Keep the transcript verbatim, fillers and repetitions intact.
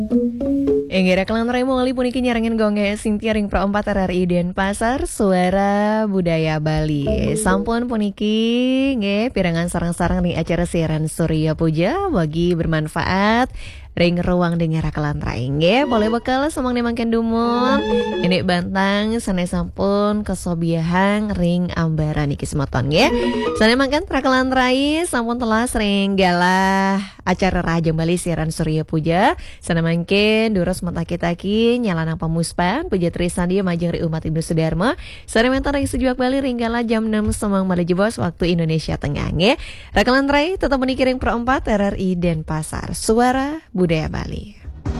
Enggera kelan remo ngali puniki nyarengin gongge Sintia ring pro empat R R I Denpasar Suara Budaya Bali. Sampun puniki nge pirangan sarang-sarang nih acara siaran Surya Puja bagi bermanfaat ring ruang dengar kelan raing nge boleh bakal semang nemangken dumun ini bantang sanai sampun kesobiahang ring ambara niki semoton nge sanai mangken prakelan rai sampun telah sering galah acara Raja Bali siaran Surya Puja sanai mangken durus mata kita ki nyalanang pamuspan puja Trisandi majeng ri umat Ibu Sudarma sanai mentor ring sejuak Bali ring galah jam enam semang malih jebos waktu Indonesia Tengah nge prakelan rai tetap menikiring pro empat R R I Denpasar Suara Budaya Bali.